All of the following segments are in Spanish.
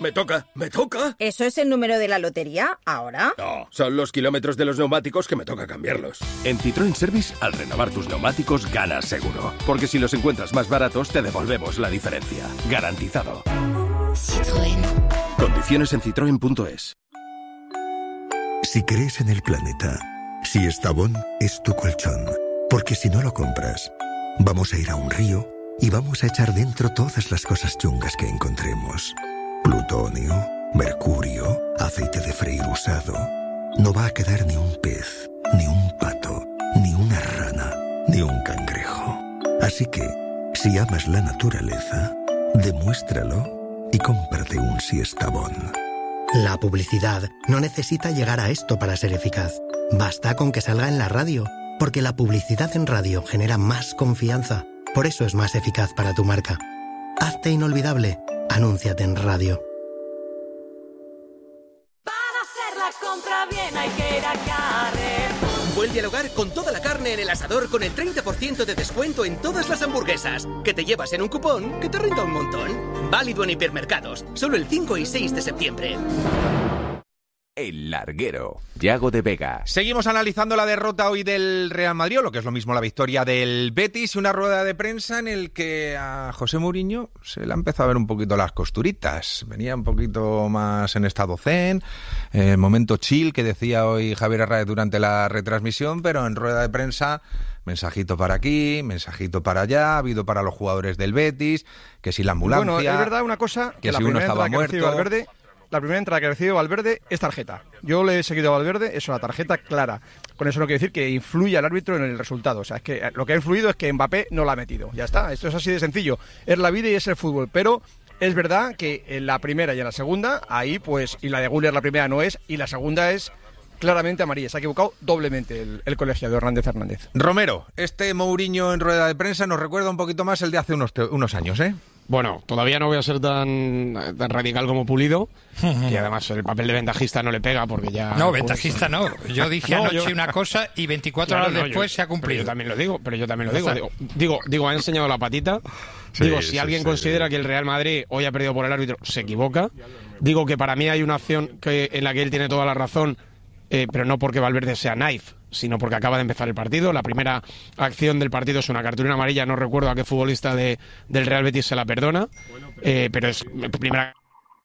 Me toca. ¿Eso es el número de la lotería ahora? No, son los kilómetros de los neumáticos que me toca cambiarlos. En Citroën Service, al renovar tus neumáticos, ganas seguro. Porque si los encuentras más baratos, te devolvemos la diferencia. Garantizado. Citroën. Condiciones en citroen.es. Si crees en el planeta, si Estavón es tu colchón, porque si no lo compras, vamos a ir a un río y vamos a echar dentro todas las cosas chungas que encontremos. Plutonio, mercurio, aceite de freír usado. No va a quedar ni un pez, ni un pato, ni una rana, ni un cangrejo. Así que, si amas la naturaleza, demuéstralo y cómprate un Siestabón. La publicidad no necesita llegar a esto para ser eficaz. Basta con que salga en la radio, porque la publicidad en radio genera más confianza. Por eso es más eficaz para tu marca. Hazte inolvidable. Anúnciate en radio. Para hacer la compra bien hay que ir a Carrefour. Vuelve al hogar con toda la carne en el asador con el 30% de descuento en todas las hamburguesas. Que te llevas en un cupón que te renta un montón. Válido en hipermercados. Solo el 5 y 6 de septiembre. El Larguero, Yago de Vega. Seguimos analizando la derrota hoy del Real Madrid, o lo que es lo mismo la victoria del Betis, y una rueda de prensa en el que a José Mourinho se le ha empezado a ver un poquito las costuritas. Venía un poquito más en estado zen, momento chill que decía hoy Javier Herrera durante la retransmisión, pero en rueda de prensa mensajito para aquí, mensajito para allá, ha habido para los jugadores del Betis, que si la ambulancia... Bueno, es verdad una cosa, que si uno estaba muerto... La primera entrada que ha recibido Valverde es tarjeta. Yo le he seguido a Valverde, eso, la tarjeta clara. Con eso no quiere decir que influya el árbitro en el resultado. O sea, es que lo que ha influido es que Mbappé no la ha metido. Ya está, esto es así de sencillo. Es la vida y es el fútbol. Pero es verdad que en la primera y en la segunda, ahí pues, y la de Güler la primera no es, y la segunda es claramente amarilla. Se ha equivocado doblemente el colegiado Hernández. Romero, este Mourinho en rueda de prensa nos recuerda un poquito más el de hace unos años, ¿eh? Bueno, todavía no voy a ser tan radical como Pulido, que además el papel de ventajista no le pega porque ya... No, ventajista no. Yo dije anoche una cosa y 24 horas después se ha cumplido. Yo también lo digo. Digo, ha enseñado la patita. Si alguien considera que el Real Madrid hoy ha perdido por el árbitro, se equivoca. Digo que para mí hay una acción en la que él tiene toda la razón, pero no porque Valverde sea naif, sino porque acaba de empezar el partido. La primera acción del partido es una cartulina amarilla, no recuerdo a qué futbolista del Real Betis se la perdona, pero es primera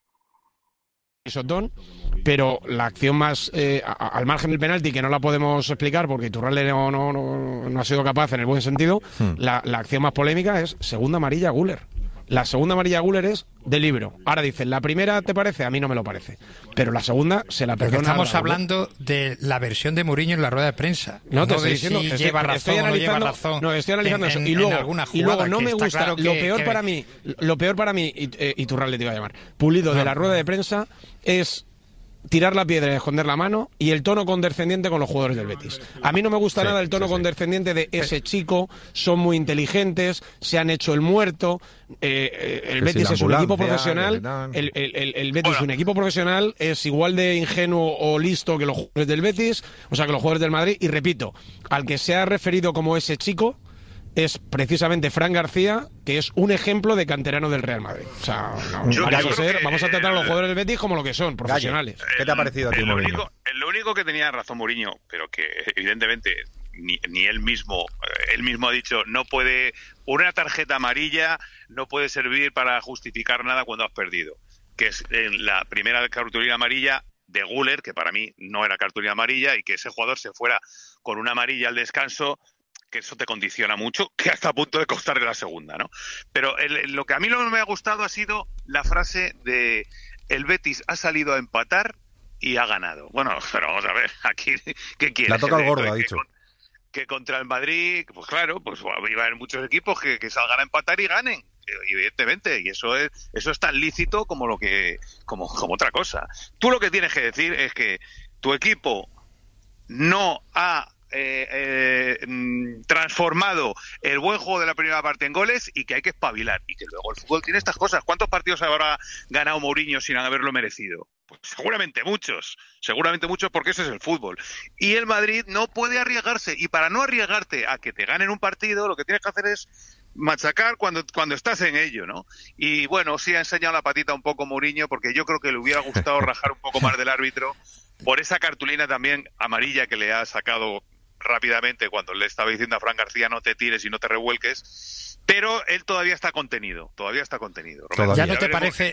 Sotón, pero la acción más al margen del penalti, que no la podemos explicar porque Iturralde no ha sido capaz en el buen sentido, la acción más polémica es segunda amarilla a Güler. La segunda amarilla a Güler es de libro. Ahora dicen, ¿la primera te parece? A mí no me lo parece. Pero la segunda se la perdona. Porque estamos hablando de la versión de Mourinho en la rueda de prensa. No te estoy de diciendo, si lleva razón o no lleva razón. No, estoy analizando eso. Y luego no me gusta. Claro lo peor para mí, Iturralde te iba a llamar, Pulido, de la rueda de prensa, es tirar la piedra y esconder la mano, y el tono condescendiente con los jugadores del Betis. A mí no me gusta nada el tono condescendiente de ese chico, son muy inteligentes, se han hecho el muerto. El Betis es un equipo profesional, el Betis es un equipo profesional, es igual de ingenuo o listo que los jugadores del Betis, o sea, que los jugadores del Madrid, y repito, al que se ha referido como ese chico es precisamente Fran García, que es un ejemplo de canterano del Real Madrid. O sea, vamos a tratar a los jugadores del Betis como lo que son, profesionales. ¿Qué te ha parecido a ti, Mourinho? Lo único que tenía razón Mourinho, pero que evidentemente ni él mismo ha dicho, no puede, una tarjeta amarilla no puede servir para justificar nada cuando has perdido. Que es la primera cartulina amarilla de Güler, que para mí no era cartulina amarilla, y que ese jugador se fuera con una amarilla al descanso, que eso te condiciona mucho, que hasta a punto de costarle la segunda, ¿no? Pero lo que a mí no me ha gustado ha sido la frase de el Betis ha salido a empatar y ha ganado. Bueno, pero vamos a ver, aquí, ¿qué quieres? La toca el gordo, ha dicho. Que contra el Madrid, pues claro, pues iba a haber muchos equipos que salgan a empatar y ganen, evidentemente, y eso es tan lícito como otra cosa. Tú lo que tienes que decir es que tu equipo no ha transformado el buen juego de la primera parte en goles y que hay que espabilar, y que luego el fútbol tiene estas cosas. ¿Cuántos partidos habrá ganado Mourinho sin haberlo merecido? Pues seguramente muchos, porque eso es el fútbol. Y el Madrid no puede arriesgarse, y para no arriesgarte a que te ganen un partido, lo que tienes que hacer es machacar cuando estás en ello, ¿no? Y bueno, sí ha enseñado la patita un poco Mourinho, porque yo creo que le hubiera gustado rajar un poco más del árbitro por esa cartulina también amarilla que le ha sacado rápidamente cuando le estaba diciendo a Fran García no te tires y no te revuelques, pero él todavía está contenido. ¿Ya no te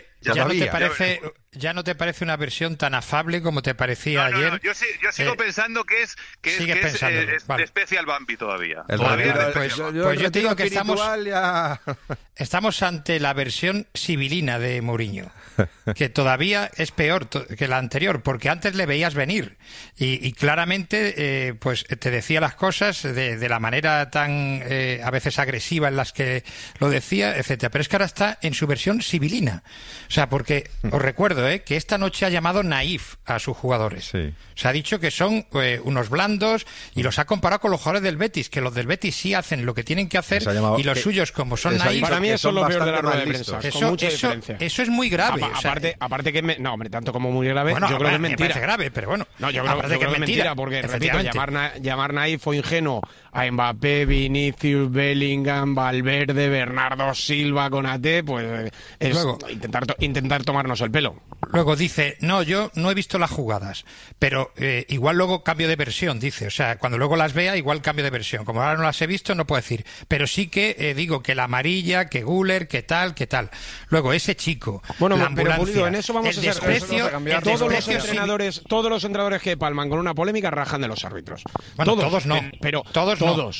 parece una versión tan afable como te parecía ayer? No, yo sigo pensando que es Special Bambi todavía. Pues yo te digo que estamos ante la versión sibilina de Mourinho, que todavía es peor que la anterior, porque antes le veías venir y claramente pues te decía las cosas de la manera tan a veces agresiva en las que lo decía, etcétera. Pero es que ahora está en su versión sibilina. O sea, porque os recuerdo que esta noche ha llamado naif a sus jugadores. Sí. Se ha dicho que son unos blandos y los ha comparado con los jugadores del Betis, que los del Betis sí hacen lo que tienen que hacer y los suyos, como son naif... Para mí eso es lo peor de la rueda de prensa, con mucha diferencia. Eso es muy grave. Aparte que... No, hombre, tanto como muy grave, bueno, yo creo que es mentira. Me parece grave, pero bueno. No, yo creo que es mentira, porque, repito, llamar naif o ingenuo a Mbappé, Vinicius, Bellingham, Valverde, Bernardo Silva, Konaté, pues es luego, intentar tomarnos el pelo. Luego dice, no, yo no he visto las jugadas, pero igual luego cambio de versión, dice. O sea, cuando luego las vea, igual cambio de versión. Como ahora no las he visto, no puedo decir. Pero sí que digo que la amarilla, que Güler, que tal. Luego, ese chico, bueno, la pero Pulido, en eso vamos a ser todos los entrenadores que palman con una polémica rajan de los árbitros. Bueno, todos no. Pero todos.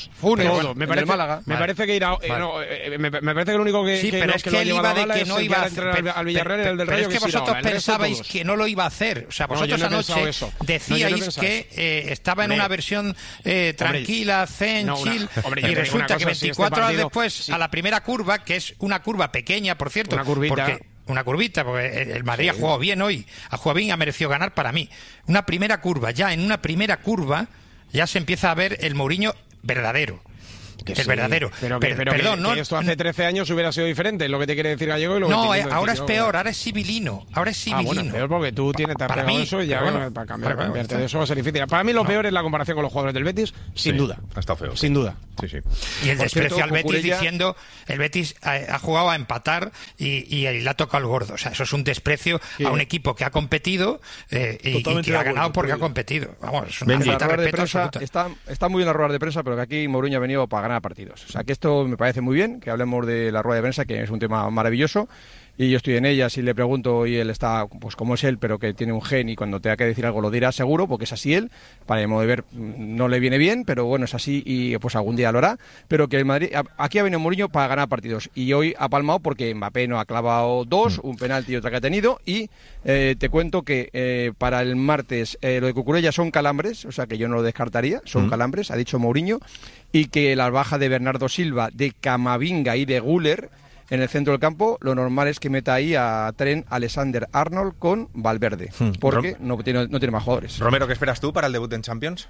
Me parece que irá... me parece que el único que... Sí, pero es que él iba de que no iba a hacer al Villarreal, el del Rayo, pero es que vosotros pensabais que no lo iba a hacer. O sea, vosotros anoche decíais que estaba en una versión tranquila, zen, chill, y resulta que 24 horas después, a la primera curva, que es una curva pequeña, por cierto, una curvita, porque el Madrid ha jugado bien hoy, ha merecido ganar para mí. Una primera curva, en una primera curva ya se empieza a ver el Mourinho verdadero. Verdadero. Pero perdón, ¿no? Esto hace 13 años hubiera sido diferente, lo que te quiere decir Gallego. Y lo no, que ahora es peor, ahora es sibilino. Bueno, peor porque tú tienes eso y ya para cambiarte de eso va a ser difícil. Para mí lo peor es la comparación con los jugadores del Betis, sin duda. Ha estado feo. Sin duda. Sí. Y el desprecio al Betis diciendo, el Betis ha jugado a empatar y le ha tocado el gordo. O sea, eso es un desprecio a un equipo que ha competido y que ha ganado porque ha competido. Vamos, es una falta de respeto absoluta. Está muy bien la rueda de prensa, pero que aquí Mourinho ha venido para ganar partidos. O sea, que esto me parece muy bien, que hablemos de la rueda de prensa, que es un tema maravilloso, y yo estoy en ella, si le pregunto y él está, pues como es él, pero que tiene un gen y cuando tenga que decir algo lo dirá seguro, porque es así él, para el modo de ver no le viene bien, pero bueno, es así y pues algún día lo hará, pero que el Madrid, aquí ha venido Mourinho para ganar partidos, y hoy ha palmado porque Mbappé no ha clavado dos, un penalti y otra que ha tenido, y te cuento que para el martes lo de Cucurella son calambres, o sea que yo no lo descartaría, son calambres, ha dicho Mourinho, y que la baja de Bernardo Silva, de Camavinga y de Güler en el centro del campo, lo normal es que meta ahí a Trent Alexander-Arnold con Valverde, porque no tiene más jugadores. Romero, ¿qué esperas tú para el debut en Champions?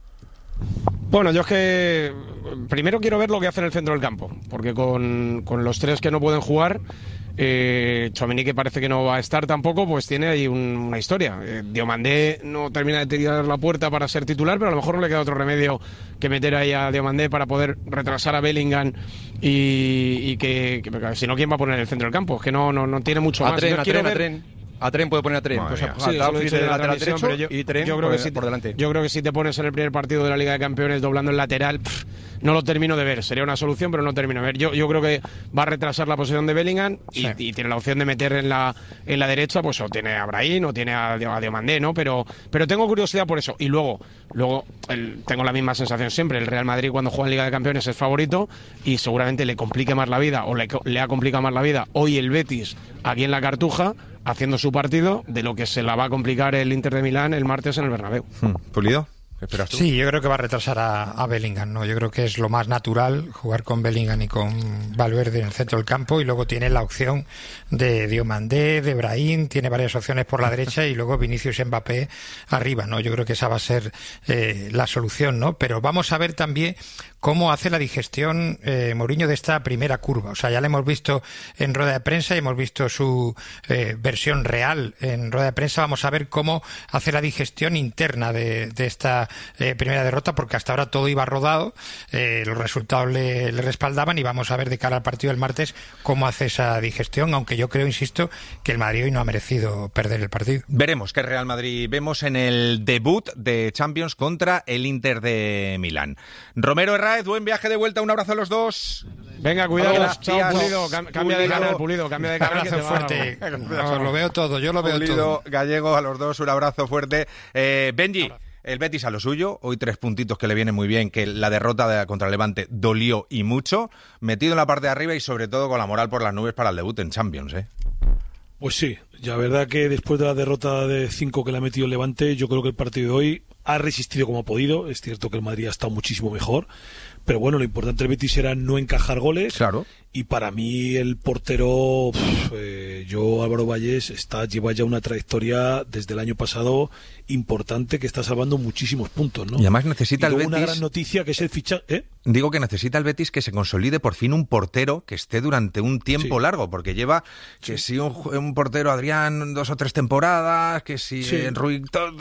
Bueno, yo es que primero quiero ver lo que hace en el centro del campo, porque con los tres que no pueden jugar, Tchouaméni, que parece que no va a estar tampoco, pues tiene ahí una historia. Diomandé no termina de tirar la puerta para ser titular, pero a lo mejor no le queda otro remedio que meter ahí a Diomandé para poder retrasar a Bellingham y que si no, ¿quién va a poner en el centro del campo? Es que no tiene mucho más. A Trent puede poner a Trent. Lateral derecho y Trent por delante. Yo creo que si te pones en el primer partido de la Liga de Campeones doblando el lateral, no lo termino de ver. Sería una solución, pero no termino de ver. Yo creo que va a retrasar la posición de Bellingham y tiene la opción de meter en la derecha, pues o tiene a Brahim o tiene a Diomandé, ¿no? Pero tengo curiosidad por eso. Y luego tengo la misma sensación siempre. El Real Madrid cuando juega en Liga de Campeones es favorito y seguramente le complique más la vida o le ha complicado más la vida hoy el Betis aquí en la Cartuja, haciendo su partido, de lo que se la va a complicar el Inter de Milán el martes en el Bernabéu. ¿Pulido? ¿Qué esperas tú? Sí, yo creo que va a retrasar a Bellingham, ¿no? Yo creo que es lo más natural jugar con Bellingham y con Valverde en el centro del campo, y luego tiene la opción de Diomandé, de Brahim, tiene varias opciones por la derecha y luego Vinicius y Mbappé arriba, ¿no? Yo creo que esa va a ser la solución, ¿no? Pero vamos a ver también cómo hace la digestión Mourinho de esta primera curva. O sea, ya la hemos visto en rueda de prensa y hemos visto su versión real en rueda de prensa. Vamos a ver cómo hace la digestión interna de esta esta primera derrota, porque hasta ahora todo iba rodado, los resultados le respaldaban, y vamos a ver de cara al partido del martes cómo hace esa digestión, aunque yo creo, insisto, que el Madrid hoy no ha merecido perder el partido. Veremos qué Real Madrid vemos en el debut de Champions contra el Inter de Milán. Romero, Herráez, buen viaje de vuelta, un abrazo a los dos. Venga, cuidado, chao, Pulido, cambia de canal, Pulido, cambia de canal. Abrazo fuerte. No, lo veo todo, yo lo veo Pulido, todo. Gallego, a los dos, un abrazo fuerte. Benji, el Betis a lo suyo, hoy 3 puntitos que le vienen muy bien, que la derrota contra el Levante dolió y mucho, metido en la parte de arriba y sobre todo con la moral por las nubes para el debut en Champions, ¿eh? Pues sí, la verdad que después de la derrota de 5 que le ha metido el Levante, yo creo que el partido de hoy ha resistido como ha podido. Es cierto que el Madrid ha estado muchísimo mejor, pero bueno, lo importante del Betis era no encajar goles. Claro. Y para mí el portero, Álvaro Valles, lleva ya una trayectoria desde el año pasado importante, que está salvando muchísimos puntos, ¿no? Y además necesita el Betis... una gran noticia que es el fichaje... Digo que necesita el Betis que se consolide por fin un portero que esté durante un tiempo largo, porque lleva que si un portero, Adrián, 2 o 3 temporadas, que si Rui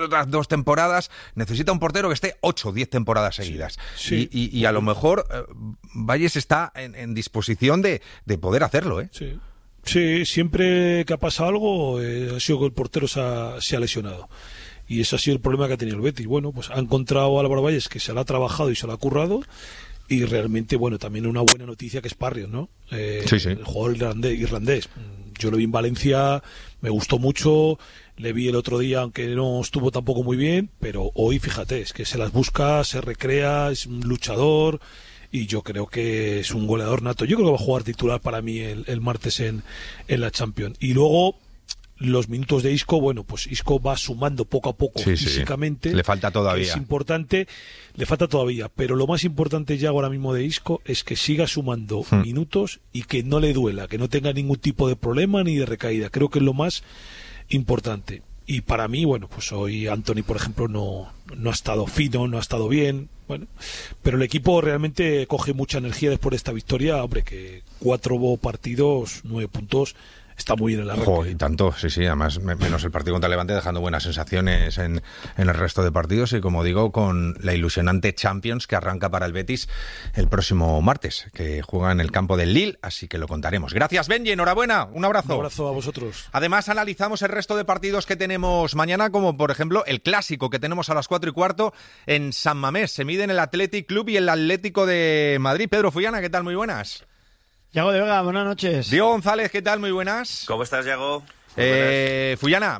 2 temporadas, necesita un portero que esté 8 o 10 temporadas seguidas. Sí. Y a lo mejor Valles está en disposición de poder hacerlo, ¿eh? Sí. Sí, siempre que ha pasado algo ha sido que el portero se ha lesionado. Y ese ha sido el problema que ha tenido el Betis. Bueno, pues ha encontrado a Álvaro Valles, que se lo ha trabajado y se lo ha currado. Y realmente, bueno, también una buena noticia que es Parrios, ¿no? El jugador irlandés. Yo lo vi en Valencia, me gustó mucho. Le vi el otro día, aunque no estuvo tampoco muy bien. Pero hoy, fíjate, es que se las busca, se recrea, es un luchador. Y yo creo que es un goleador nato. Yo creo que va a jugar titular para mí el martes en la Champions. Y luego... los minutos de Isco, bueno, pues Isco va sumando poco a poco físicamente. Le falta todavía. Es importante, le falta todavía, pero lo más importante ya ahora mismo de Isco es que siga sumando minutos y que no le duela, que no tenga ningún tipo de problema ni de recaída. Creo que es lo más importante. Y para mí, bueno, pues hoy Anthony, por ejemplo, no ha estado fino, no ha estado bien, bueno, pero el equipo realmente coge mucha energía después de esta victoria. Hombre, que 4 partidos, 9 puntos, está muy bien el arranque. Y tanto, sí, además menos el partido contra el Levante, dejando buenas sensaciones en el resto de partidos, y como digo, con la ilusionante Champions que arranca para el Betis el próximo martes, que juega en el campo del Lille, así que lo contaremos. Gracias, Benji, enhorabuena, un abrazo. Un abrazo a vosotros. Además, analizamos el resto de partidos que tenemos mañana, como por ejemplo el clásico que tenemos a las 4:15 en San Mamés. Se miden el Athletic Club y el Atlético de Madrid. Pedro Fullana, ¿qué tal? Muy buenas. Yago de Vega, buenas noches. Diego González, ¿qué tal? Muy buenas. ¿Cómo estás, Yago? Fullana,